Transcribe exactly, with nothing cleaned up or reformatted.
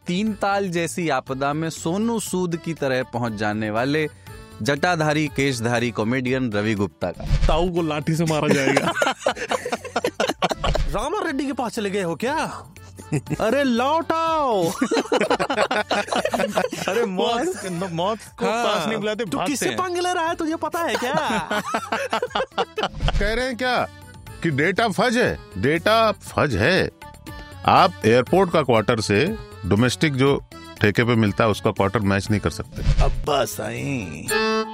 तीन ताल जैसी आपदा में सोनू सूद की तरह पहुंच जाने वाले जटाधारी केशधारी कॉमेडियन रवि गुप्ता का ताऊ को लाठी से मारा जाएगा। रामा रेड्डी के पास चले गए हो क्या? अरे लौट आओ। अरे मौत मौत को हाँ, पास नहीं बुलाते, तू भागते किससे हैं। पंगे ले रहा है तुझे पता है क्या? कह रहे हैं क्या कि डेटा फज है? डेटा फज है। आप एयरपोर्ट का क्वार्टर से डोमेस्टिक जो ठेके पे मिलता है उसका क्वार्टर मैच नहीं कर सकते। अब्बा साईं